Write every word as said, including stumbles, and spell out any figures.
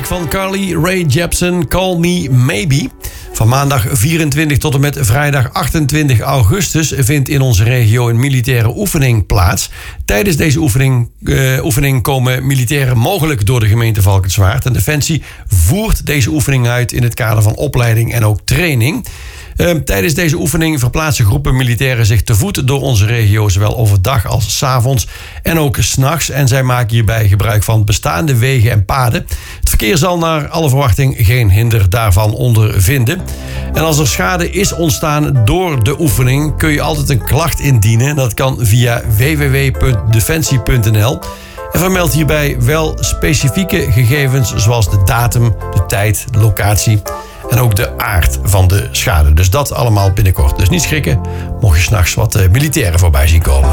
van Carly Rae Jepsen, Call Me Maybe. Van maandag vierentwintig tot en met vrijdag achtentwintig augustus vindt in onze regio een militaire oefening plaats. Tijdens deze oefening, uh, oefening komen militairen mogelijk door de gemeente Valkenswaard. En Defensie voert deze oefening uit in het kader van opleiding en ook training. Uh, tijdens deze oefening verplaatsen groepen militairen zich te voet door onze regio, zowel overdag als 's avonds en ook 's nachts. En zij maken hierbij gebruik van bestaande wegen en paden. Het verkeer zal naar alle verwachting geen hinder daarvan ondervinden. En als er schade is ontstaan door de oefening, kun je altijd een klacht indienen. Dat kan via w w w punt defensie punt n l. En vermeld hierbij wel specifieke gegevens zoals de datum, de tijd, de locatie en ook de aard van de schade. Dus dat allemaal binnenkort. Dus niet schrikken, mocht je 's nachts wat militairen voorbij zien komen.